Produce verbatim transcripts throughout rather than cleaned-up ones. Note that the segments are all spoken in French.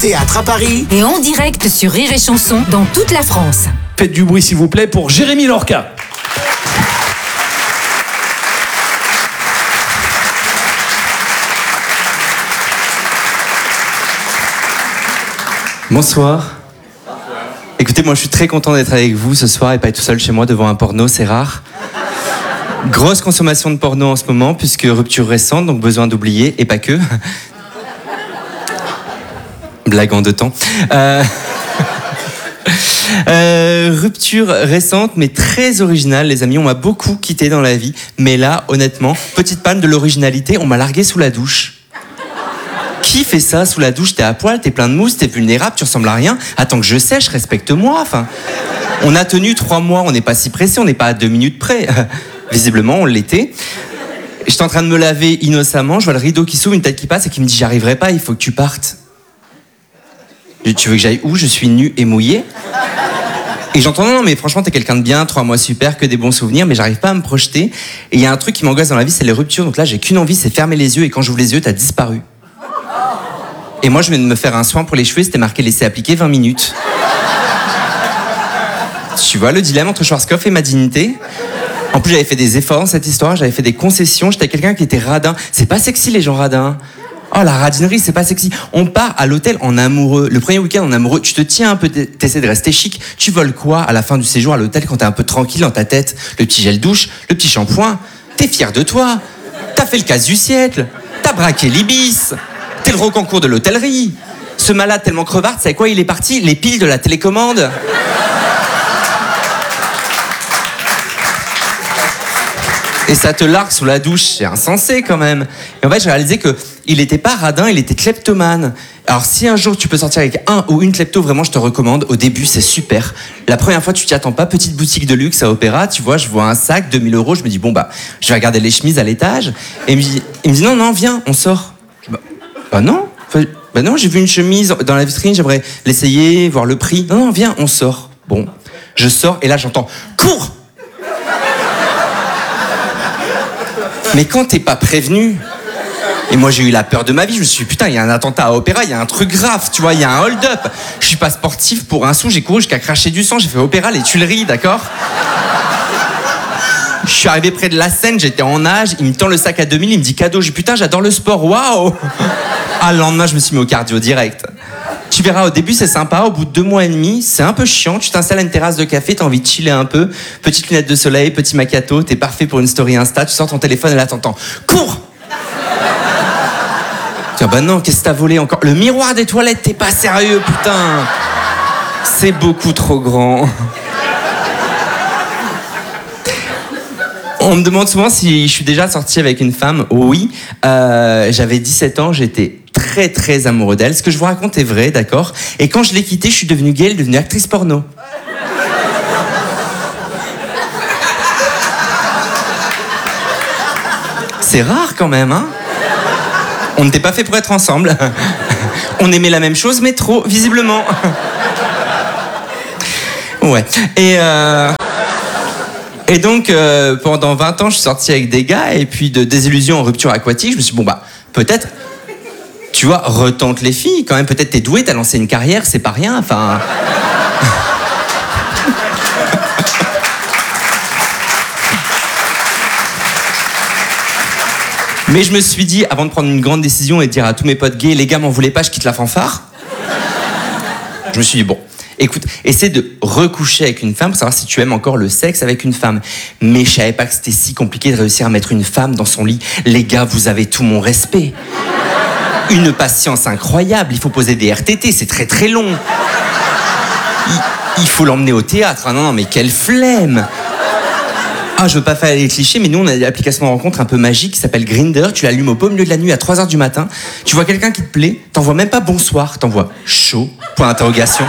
Théâtre à Paris. Et en direct sur Rire et Chanson dans toute la France. Faites du bruit s'il vous plaît pour Jérémy Lorca. Bonsoir. Écoutez, moi je suis très content d'être avec vous ce soir et pas être tout seul chez moi devant un porno, c'est rare. Grosse consommation de porno en ce moment, puisque rupture récente, donc besoin d'oublier, et pas que. Blague en deux temps. Euh... Euh, rupture récente mais très originale, les amis. On m'a beaucoup quitté dans la vie, mais là, honnêtement, petite panne de l'originalité, on m'a largué sous la douche. Qui fait ça sous la douche? T'es à poil, t'es plein de mousse, t'es vulnérable, tu ressembles à rien. Attends que je sèche, respecte-moi. Enfin, on a tenu trois mois, on n'est pas si pressé, on n'est pas à deux minutes près. Visiblement, on l'était. J'étais en train de me laver innocemment, je vois le rideau qui s'ouvre, une tête qui passe et qui me dit j'y arriverai pas, il faut que tu partes. Tu veux que j'aille où? Je suis nu et mouillé. Et j'entends non, non mais franchement t'es quelqu'un de bien, trois mois super, que des bons souvenirs, mais j'arrive pas à me projeter. Et il y a un truc qui m'angoisse dans la vie, c'est les ruptures. Donc là j'ai qu'une envie, c'est fermer les yeux, et quand j'ouvre les yeux t'as disparu. Et moi je viens de me faire un soin pour les cheveux, c'était marqué laisser appliquer vingt minutes. Tu vois le dilemme entre Schwarzkopf et ma dignité. En plus j'avais fait des efforts dans cette histoire, j'avais fait des concessions, j'étais quelqu'un qui était radin. C'est pas sexy les gens radins. Oh la radinerie c'est pas sexy. On part à l'hôtel en amoureux. Le premier week-end en amoureux, tu te tiens un peu, t'essaies de rester chic. Tu voles quoi à la fin du séjour à l'hôtel quand t'es un peu tranquille dans ta tête? Le petit gel douche, le petit shampoing. T'es fier de toi. T'as fait le casse du siècle. T'as braqué l'Ibis. T'es le reconcours de l'hôtellerie. Ce malade tellement crevard, tu sais quoi, il est parti? Les piles de la télécommande. Et ça te largue sous la douche, c'est insensé quand même. Et en fait, j'ai réalisé que il était pas radin, il était kleptomane. Alors si un jour tu peux sortir avec un ou une klepto, vraiment je te recommande. Au début c'est super. La première fois tu t'y attends pas, petite boutique de luxe à Opéra, tu vois, je vois un sac, deux mille euros, je me dis bon bah, je vais regarder les chemises à l'étage. Et il me dit, il me dit non, non, viens, on sort. Je dis, bah, bah non, bah non, j'ai vu une chemise dans la vitrine, j'aimerais l'essayer, voir le prix. Non, non, viens, on sort. Bon, je sors et là j'entends, cours! Mais quand t'es pas prévenu, et moi j'ai eu la peur de ma vie, je me suis dit putain il y a un attentat à Opéra, il y a un truc grave, tu vois, il y a un hold-up. Je suis pas sportif pour un sou, j'ai couru jusqu'à cracher du sang, j'ai fait Opéra, les Tuileries, d'accord? Je suis arrivé près de la scène, j'étais en nage, il me tend le sac à deux mille, il me dit cadeau, j'ai dit putain j'adore le sport, waouh! Ah le lendemain je me suis mis au cardio direct. Tu verras, au début c'est sympa, au bout de deux mois et demi, c'est un peu chiant, tu t'installes à une terrasse de café, t'as envie de chiller un peu, petite lunette de soleil, petit macchiato, t'es parfait pour une story Insta, tu sors ton téléphone et là t'entends « Cours !» Tiens, bah non, qu'est-ce que t'as volé encore? Le miroir des toilettes, t'es pas sérieux, putain! C'est beaucoup trop grand. On me demande souvent si je suis déjà sorti avec une femme. Oui, euh, j'avais dix-sept ans, j'étais très très amoureux d'elle. Ce que je vous raconte est vrai, d'accord? Et quand je l'ai quittée, je suis devenue gay, elle est devenue actrice porno. C'est rare quand même, hein? On n'était pas fait pour être ensemble. On aimait la même chose, mais trop, visiblement. Ouais. Et euh... Et donc, euh, pendant vingt ans, je suis sorti avec des gars, et puis de désillusion en rupture aquatique, je me suis dit, bon bah, peut-être, tu vois, retente les filles, quand même, peut-être t'es doué, t'as lancé une carrière, c'est pas rien, enfin... Mais je me suis dit, avant de prendre une grande décision et de dire à tous mes potes gays, les gars m'en voulaient pas, je quitte la fanfare, je me suis dit, bon... Écoute, essaie de recoucher avec une femme pour savoir si tu aimes encore le sexe avec une femme. Mais je savais pas que c'était si compliqué de réussir à mettre une femme dans son lit. Les gars, vous avez tout mon respect. Une patience incroyable. Il faut poser des R T T, c'est très très long. Il, il faut l'emmener au théâtre. Ah non, non, mais quelle flemme. Ah, je veux pas faire les clichés, mais nous, on a une application de rencontre un peu magique qui s'appelle Grindr. Tu l'allumes au beau milieu de la nuit à trois heures du matin. Tu vois quelqu'un qui te plaît, t'envoies même pas bonsoir, t'envoies chaud, point d'interrogation.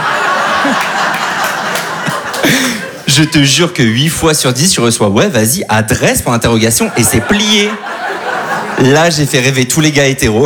Je te jure que huit fois sur dix, tu reçois « Ouais, vas-y, adresse pour interrogation » et c'est plié. Là, j'ai fait rêver tous les gars hétéros.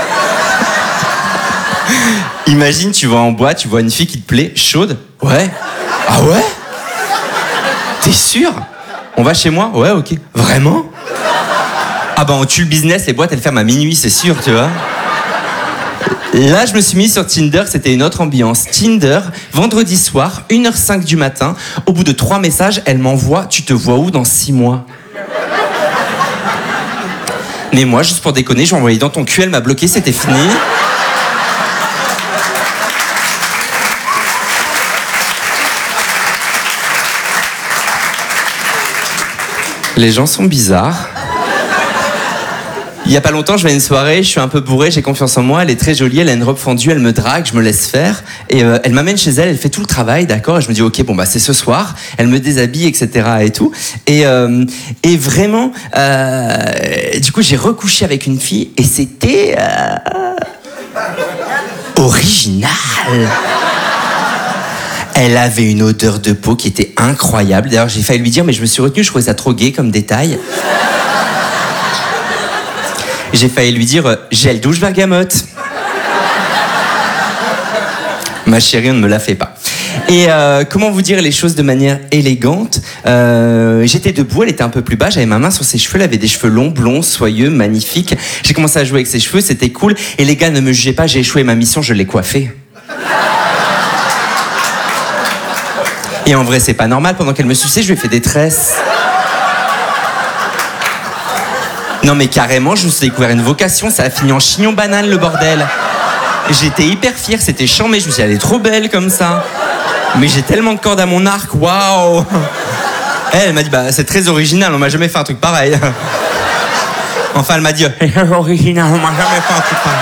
Imagine, tu vas en boîte, tu vois une fille qui te plaît, chaude. Ouais. Ah ouais? T'es sûr? On va chez moi? Ouais, ok. Vraiment? Ah bah on tue le business, les boîtes elles ferment à minuit, c'est sûr, tu vois. Là, je me suis mis sur Tinder, c'était une autre ambiance. Tinder, vendredi soir, une heure cinq du matin. Au bout de trois messages, elle m'envoie « Tu te vois où dans six mois ?» Mais moi, juste pour déconner, je lui ai envoyé dans ton cul, elle m'a bloqué, c'était fini. Les gens sont bizarres. Il y a pas longtemps, je vais à une soirée, je suis un peu bourré, j'ai confiance en moi, elle est très jolie, elle a une robe fendue, elle me drague, je me laisse faire. Et euh, elle m'amène chez elle, elle fait tout le travail, d'accord. Et je me dis, ok, bon bah c'est ce soir. Elle me déshabille, et cetera et tout. Et, euh, et vraiment, euh, du coup, j'ai recouché avec une fille et c'était euh, original. Elle avait une odeur de peau qui était incroyable. D'ailleurs, j'ai failli lui dire, mais je me suis retenu, je trouvais ça trop gay comme détail. J'ai failli lui dire, gel douche bergamote. Ma chérie, on ne me la fait pas. Et euh, comment vous dire les choses de manière élégante, euh, j'étais debout, elle était un peu plus bas, j'avais ma main sur ses cheveux, elle avait des cheveux longs, blonds, soyeux, magnifiques. J'ai commencé à jouer avec ses cheveux, c'était cool. Et les gars, ne me jugez pas, j'ai échoué ma mission, je l'ai coiffée. Et en vrai, c'est pas normal, pendant qu'elle me suçait, je lui ai fait des tresses. Non mais carrément, je me suis découvert une vocation, ça a fini en chignon banane le bordel. J'étais hyper fier, c'était chambé, je me suis dit, elle est trop belle comme ça. Mais j'ai tellement de cordes à mon arc, waouh. Elle, elle m'a dit, bah c'est très original, on m'a jamais fait un truc pareil. Enfin, elle m'a dit, c'est original, on m'a jamais fait un truc pareil.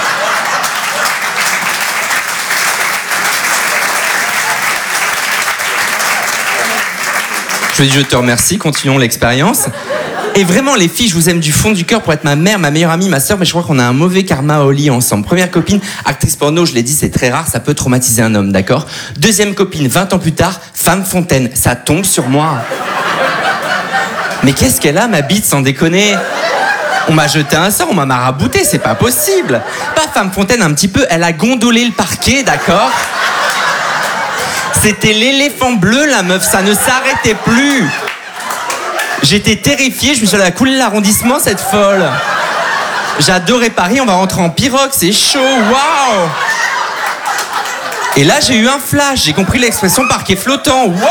Je lui ai dit, je te remercie, continuons l'expérience. Et vraiment, les filles, je vous aime du fond du cœur pour être ma mère, ma meilleure amie, ma sœur, mais je crois qu'on a un mauvais karma au lit ensemble. Première copine, actrice porno, je l'ai dit, c'est très rare, ça peut traumatiser un homme, d'accord? Deuxième copine, vingt ans plus tard, femme fontaine, ça tombe sur moi. Mais qu'est-ce qu'elle a, ma bite, sans déconner? On m'a jeté un sort, on m'a marabouté, c'est pas possible. Pas femme fontaine, un petit peu, elle a gondolé le parquet, d'accord? C'était l'éléphant bleu, la meuf, ça ne s'arrêtait plus. J'étais terrifié, je me suis dit, elle a coulé l'arrondissement, cette folle. J'adorais Paris, on va rentrer en pirogue, c'est chaud, waouh. Et là, j'ai eu un flash, j'ai compris l'expression parquet flottant, waouh.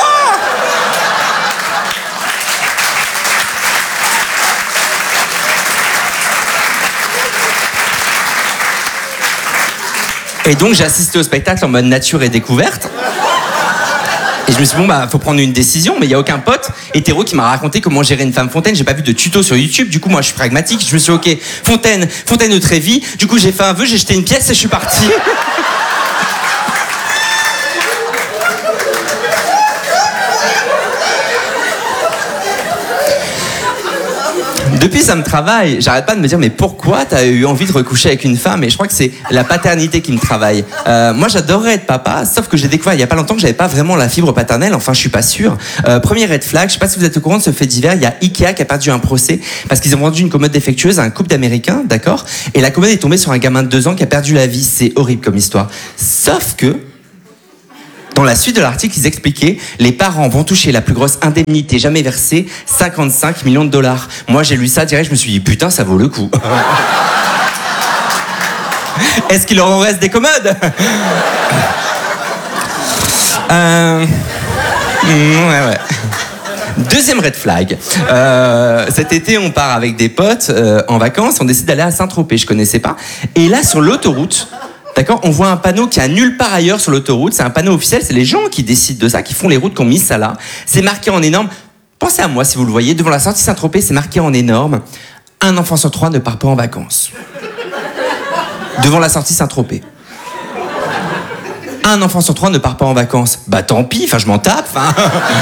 Et donc, j'ai assisté au spectacle en mode nature et découverte. Et je me suis dit, bon, bah, faut prendre une décision, mais il n'y a aucun pote hétéro qui m'a raconté comment gérer une femme fontaine. J'ai pas vu de tuto sur YouTube, du coup, moi, je suis pragmatique. Je me suis dit, ok, fontaine, fontaine de Trévis. Du coup, j'ai fait un vœu, j'ai jeté une pièce et je suis parti. Depuis, ça me travaille. J'arrête pas de me dire, mais pourquoi t'as eu envie de recoucher avec une femme? Et je crois que c'est la paternité qui me travaille. Euh, moi, j'adorerais être papa, sauf que j'ai découvert il y a pas longtemps que j'avais pas vraiment la fibre paternelle. Enfin, je suis pas sûr. Euh, premier red flag, je sais pas si vous êtes au courant de ce fait divers. Il y a Ikea qui a perdu un procès parce qu'ils ont vendu une commode défectueuse à un couple d'Américains, d'accord? Et la commode est tombée sur un gamin de deux ans qui a perdu la vie. C'est horrible comme histoire. Sauf que, dans la suite de l'article, ils expliquaient les parents vont toucher la plus grosse indemnité jamais versée, cinquante-cinq millions de dollars. Moi, j'ai lu ça direct, je me suis dit putain, ça vaut le coup. Est-ce qu'il leur en reste des commodes? euh... Ouais, ouais. Deuxième red flag. Euh, cet été, on part avec des potes euh, en vacances, on décide d'aller à Saint-Tropez, je connaissais pas. Et là, sur l'autoroute, d'accord, on voit un panneau qui a nulle part ailleurs sur l'autoroute. C'est un panneau officiel, c'est les gens qui décident de ça, qui font les routes, qui ont mis ça là. C'est marqué en énorme. Pensez à moi si vous le voyez, devant la sortie Saint-Tropez, c'est marqué en énorme. Un enfant sur trois ne part pas en vacances. Devant la sortie Saint-Tropez. Un enfant sur trois ne part pas en vacances. Bah tant pis, enfin je m'en tape. Hein.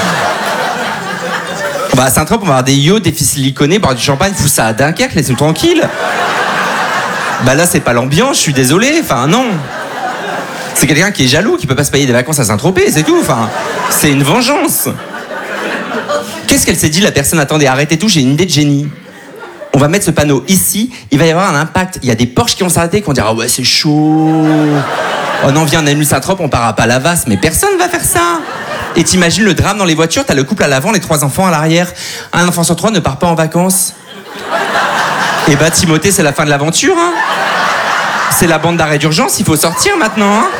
On va à Saint-Tropez, on va avoir des yachts, des fils siliconés, boire du champagne, fous ça à Dunkerque, laissez-nous tranquille. Bah là, c'est pas l'ambiance, je suis désolé, enfin non. C'est quelqu'un qui est jaloux, qui peut pas se payer des vacances à Saint-Tropez, c'est tout, enfin. C'est une vengeance. Qu'est-ce qu'elle s'est dit, la personne? Attendez, arrêtez tout, j'ai une idée de génie. On va mettre ce panneau ici, il va y avoir un impact. Il y a des Porsche qui vont s'arrêter, qui vont dire « Ah ouais, c'est chaud. Oh non, viens, on annule Saint-Tropez, on part à Palavas. » Mais personne va faire ça. Et t'imagines le drame dans les voitures, t'as le couple à l'avant, les trois enfants à l'arrière. Un enfant sur trois ne part pas en vacances. Et bah Timothée, c'est la fin de l'aventure, hein. C'est la bande d'arrêt d'urgence, il faut sortir maintenant, hein.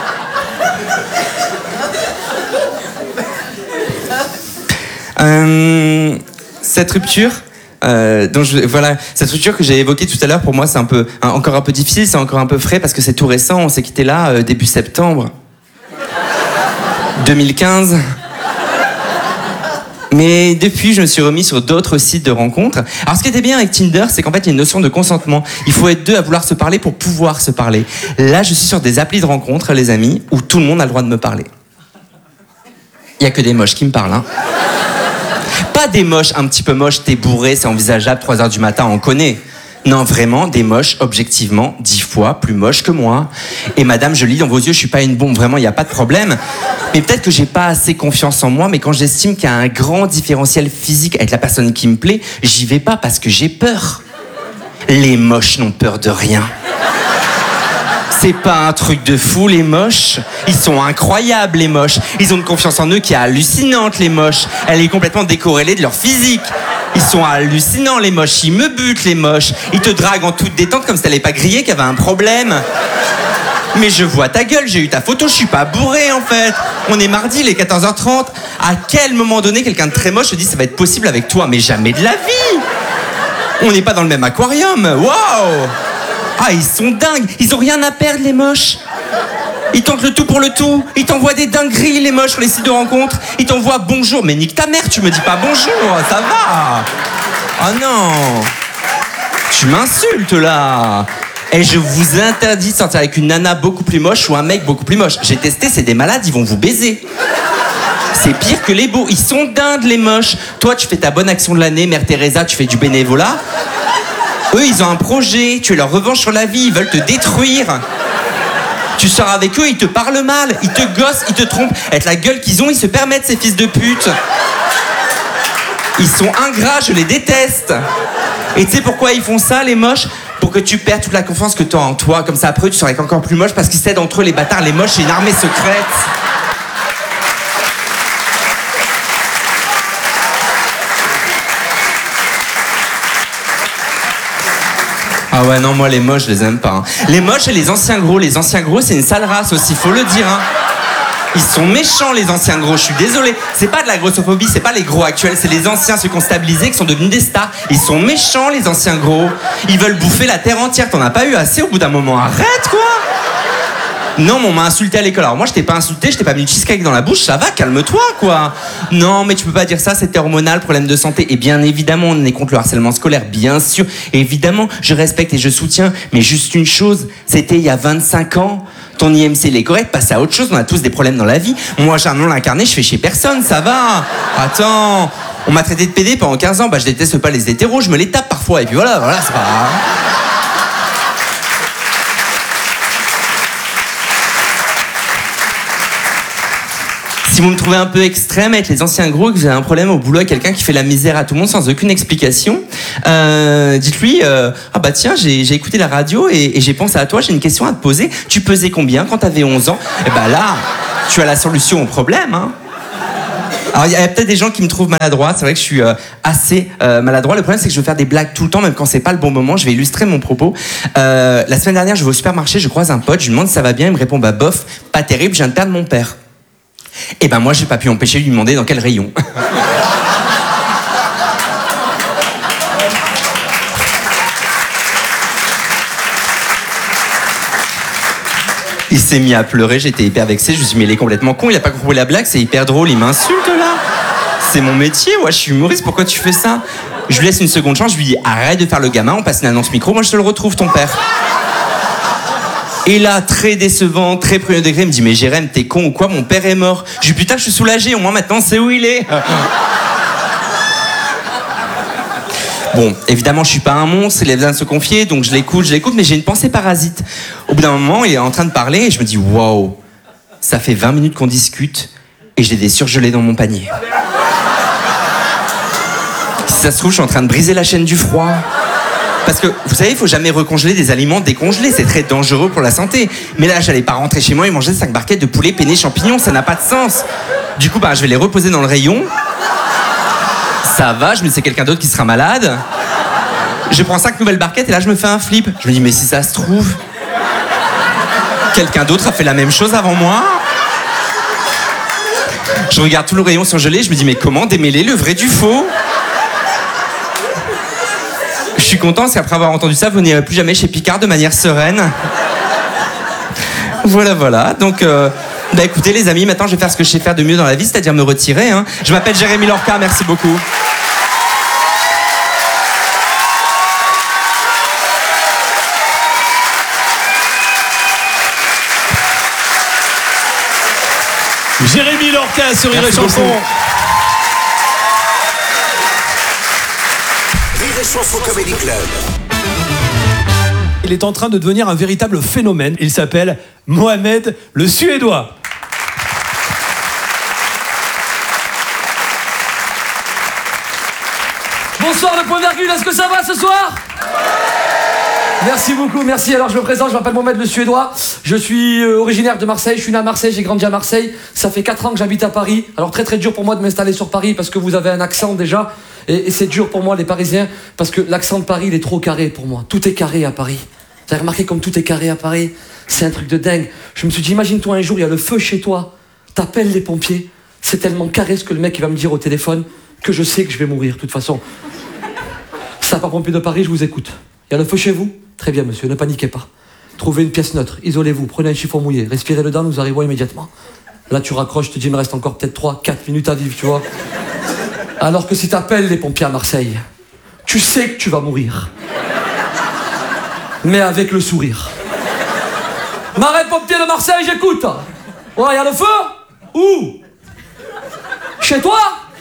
euh, Cette rupture... Euh, donc je, voilà, cette rupture que j'ai évoquée tout à l'heure, pour moi c'est un peu, un, encore un peu difficile, c'est encore un peu frais parce que c'est tout récent, on s'est quitté là euh, début septembre deux mille quinze. Mais depuis, je me suis remis sur d'autres sites de rencontres. Alors ce qui était bien avec Tinder, c'est qu'en fait il y a une notion de consentement. Il faut être deux à vouloir se parler pour pouvoir se parler. Là je suis sur des applis de rencontres, les amis, où tout le monde a le droit de me parler. Il y a que des moches qui me parlent, hein. Pas des moches un petit peu moches, t'es bourré, c'est envisageable, trois heures du matin, on connaît. Non, vraiment, des moches, objectivement, dix fois plus moches que moi. Et madame, je lis dans vos yeux, je suis pas une bombe, vraiment, il n'y a pas de problème. Mais peut-être que j'ai pas assez confiance en moi, mais quand j'estime qu'il y a un grand différentiel physique avec la personne qui me plaît, j'y vais pas parce que j'ai peur. Les moches n'ont peur de rien. C'est pas un truc de fou, les moches. Ils sont incroyables, les moches. Ils ont une confiance en eux qui est hallucinante, les moches. Elle est complètement décorrélée de leur physique. Ils sont hallucinants, les moches. Ils me butent, les moches. Ils te draguent en toute détente comme si t'allais pas griller, qu'il y avait un problème. Mais je vois ta gueule, j'ai eu ta photo, je suis pas bourré, en fait. On est mardi, il est quatorze heures trente. À quel moment donné, quelqu'un de très moche se dit ça va être possible avec toi? Mais jamais de la vie. On n'est pas dans le même aquarium. Waouh! Ah, ils sont dingues. Ils ont rien à perdre, les moches. Ils tentent le tout pour le tout. Ils t'envoient des dingueries, les moches, sur les sites de rencontres. Ils t'envoient bonjour. Mais nique ta mère, tu me dis pas bonjour. Ça va. Oh non. Tu m'insultes, là. Et je vous interdis de sortir avec une nana beaucoup plus moche ou un mec beaucoup plus moche. J'ai testé, c'est des malades, ils vont vous baiser. C'est pire que les beaux. Ils sont dingues, les moches. Toi, tu fais ta bonne action de l'année. Mère Teresa, tu fais du bénévolat. Eux, ils ont un projet, tu es leur revanche sur la vie, ils veulent te détruire. Tu sors avec eux, ils te parlent mal, ils te gossent, ils te trompent. Avec la gueule qu'ils ont, ils se permettent, ces fils de pute. Ils sont ingrats, je les déteste. Et tu sais pourquoi ils font ça, les moches? Pour que tu perdes toute la confiance que tu as en toi. Comme ça, après, tu seras encore plus moche parce qu'ils s'aident entre eux, les bâtards, les moches, c'est une armée secrète. Ah ouais, non, moi, les moches, je les aime pas. Hein. Les moches et les anciens gros. Les anciens gros, c'est une sale race aussi, faut le dire. Hein. Ils sont méchants, les anciens gros, je suis désolé. C'est pas de la grossophobie, c'est pas les gros actuels, c'est les anciens, ceux qui ont stabilisé, qui sont devenus des stars. Ils sont méchants, les anciens gros. Ils veulent bouffer la terre entière. T'en as pas eu assez au bout d'un moment? Arrête, quoi. Non, mais on m'a insulté à l'école. Alors moi, je t'ai pas insulté, je t'ai pas mis une cheesecake dans la bouche, ça va, calme-toi, quoi. Non, mais tu peux pas dire ça, c'était hormonal, problème de santé. Et bien évidemment, on est contre le harcèlement scolaire, bien sûr. Et évidemment, je respecte et je soutiens. Mais juste une chose, c'était il y a vingt-cinq ans. Ton I M C, il est correct, passe à autre chose, on a tous des problèmes dans la vie. Moi, j'ai un nom incarné, je fais chez personne, ça va. Attends, on m'a traité de pédé pendant quinze ans, bah je déteste pas les hétéros, je me les tape parfois, et puis voilà, voilà, c'est pas grave. Si vous me trouvez un peu extrême avec les anciens gros et que vous avez un problème au boulot avec quelqu'un qui fait la misère à tout le monde sans aucune explication, euh, dites-lui euh, ah bah tiens, j'ai, j'ai écouté la radio et, et j'ai pensé à toi, j'ai une question à te poser. Tu pesais combien quand t'avais onze ans? Et bah là, tu as la solution au problème. Hein. Alors il y a peut-être des gens qui me trouvent maladroit, c'est vrai que je suis euh, assez euh, maladroit. Le problème c'est que je veux faire des blagues tout le temps, même quand c'est pas le bon moment. Je vais illustrer mon propos. Euh, la semaine dernière, je vais au supermarché, je croise un pote, je lui demande si ça va bien, il me répond bah bof, pas terrible, je viens de perdre mon père. Et ben moi j'ai pas pu empêcher de lui demander dans quel rayon. Il s'est mis à pleurer, j'étais hyper vexé, je me suis dit mais il est complètement con, il a pas compris la blague, c'est hyper drôle, il m'insulte là. C'est mon métier, ouais, je suis humoriste, pourquoi tu fais ça? Je lui laisse une seconde chance, je lui dis arrête de faire le gamin, on passe une annonce micro, moi je te le retrouve ton père. Et là, très décevant, très premier degré, il me dit mais Jérém, t'es con ou quoi? Mon père est mort. Je dis putain, je suis soulagé, au moins maintenant c'est où il est. Bon, évidemment, je suis pas un monstre, il a besoin de se confier, donc je l'écoute, je l'écoute, mais j'ai une pensée parasite. Au bout d'un moment, il est en train de parler et je me dis waouh, ça fait vingt minutes qu'on discute et j'ai des surgelés dans mon panier. Si ça se trouve, je suis en train de briser la chaîne du froid. Parce que, vous savez, il faut jamais recongeler des aliments décongelés, c'est très dangereux pour la santé. Mais là, j'allais pas rentrer chez moi et manger cinq barquettes de poulet peiné champignons, ça n'a pas de sens. Du coup, bah, je vais les reposer dans le rayon. Ça va, je me dis c'est quelqu'un d'autre qui sera malade. Je prends cinq nouvelles barquettes et là, je me fais un flip. Je me dis, mais si ça se trouve, Quelqu'un d'autre a fait la même chose avant moi? Je regarde tout le rayon surgelé, je me dis mais comment démêler le vrai du faux? Je suis content parce qu'après avoir entendu ça, vous n'irez plus jamais chez Picard de manière sereine. Voilà, voilà. Donc, euh, bah écoutez les amis, maintenant je vais faire ce que je sais faire de mieux dans la vie, c'est-à-dire me retirer. Hein. Je m'appelle Jérémy Lorca, merci beaucoup. Jérémy Lorca sur Rire et Chanson. Rire et Chanson Comedy Club. Il est en train de devenir un véritable phénomène. Il s'appelle Mohamed le Suédois. Bonsoir le point virgule, est-ce que ça va ce soir? Merci beaucoup, merci. Alors je me présente, je m'appelle Mohamed le Suédois. Je suis euh, originaire de Marseille, je suis né à Marseille, j'ai grandi à Marseille. Ça fait quatre ans que j'habite à Paris. Alors très très dur pour moi de m'installer sur Paris parce que vous avez un accent déjà. Et, et c'est dur pour moi les Parisiens parce que l'accent de Paris il est trop carré pour moi. Tout est carré à Paris. Vous avez remarqué comme tout est carré à Paris? C'est un truc de dingue. Je me suis dit, imagine-toi un jour, il y a le feu chez toi. T'appelles les pompiers. C'est tellement carré ce que le mec il va me dire au téléphone que je sais que je vais mourir de toute façon. Sapeurs-pompiers de Paris, je vous écoute. Il y a le feu chez vous? Très bien, monsieur, ne paniquez pas. Trouvez une pièce neutre, isolez-vous, prenez un chiffon mouillé, respirez dedans, nous arrivons immédiatement. Là, tu raccroches, je te dis, il me reste encore peut-être trois quatre minutes à vivre, tu vois. Alors que si t'appelles les pompiers à Marseille, tu sais que tu vas mourir. Mais avec le sourire. Marraine pompier de Marseille, j'écoute. Ouais, il y a le feu? Où? Chez toi?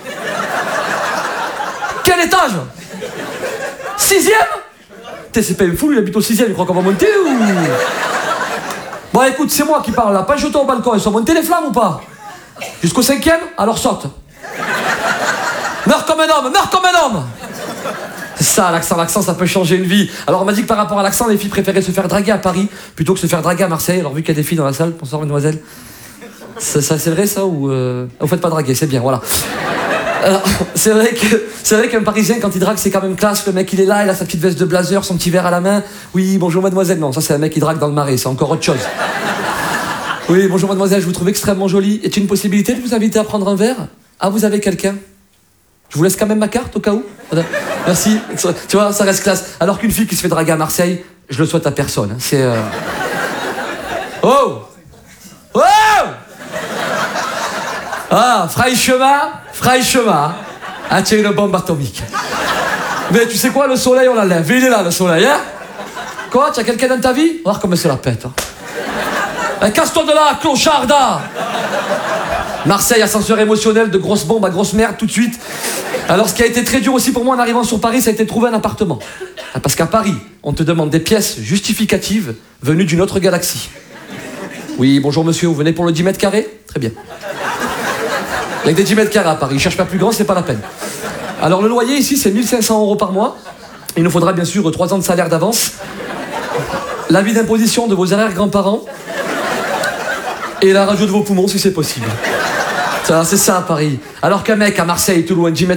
Quel étage? Sixième? T'es, c'est pas une foule, il habite au sixième, il croit qu'on va monter ou... Bon écoute, c'est moi qui parle là, pas jeter au balcon, ils sont montés les flammes ou pas? Jusqu'au cinquième? Alors saute. Meurs comme un homme, meurs comme un homme. C'est ça l'accent, l'accent ça peut changer une vie. Alors on m'a dit que par rapport à l'accent, les filles préféraient se faire draguer à Paris plutôt que se faire draguer à Marseille. Alors vu qu'il y a des filles dans la salle, bonsoir mademoiselle. Ça, ça c'est vrai ça ou... Euh... Vous faites pas draguer, c'est bien, voilà. Alors, c'est vrai que c'est vrai qu'un Parisien quand il drague c'est quand même classe, le mec il est là, il a sa petite veste de blazer, son petit verre à la main. Oui, bonjour mademoiselle. Non, ça c'est un mec qui drague dans le marais, c'est encore autre chose. Oui, bonjour mademoiselle, je vous trouve extrêmement jolie. Est-il une possibilité de vous inviter à prendre un verre? Ah, vous avez quelqu'un? Je vous laisse quand même ma carte au cas où. Merci. Tu vois, ça reste classe. Alors qu'une fille qui se fait draguer à Marseille, je le souhaite à personne. C'est euh... Oh! Oh! Ah, franchement, franchement, ah, tu es une bombe atomique. Mais tu sais quoi, le soleil, on l'enlève. Il est là, le soleil, hein? Quoi, tu as quelqu'un dans ta vie? Regarde comme c'est la pète. Hein. Eh, casse-toi de là, clocharda! Marseille, ascenseur émotionnel, de grosses bombes à grosse merde, tout de suite. Alors, ce qui a été très dur aussi pour moi en arrivant sur Paris, ça a été de trouver un appartement. Parce qu'à Paris, on te demande des pièces justificatives venues d'une autre galaxie. Oui, bonjour monsieur, vous venez pour le dix mètres carrés? Très bien. Il y a que des dix mètres carrés à Paris, ils cherchent pas plus grand, c'est pas la peine. Alors le loyer ici, c'est mille cinq cents euros par mois. Il nous faudra bien sûr trois ans de salaire d'avance. L'avis d'imposition de vos arrière-grands-parents. Et la radio de vos poumons si c'est possible. Ça, c'est ça à Paris. Alors qu'un mec à Marseille, tout loin, dix mètres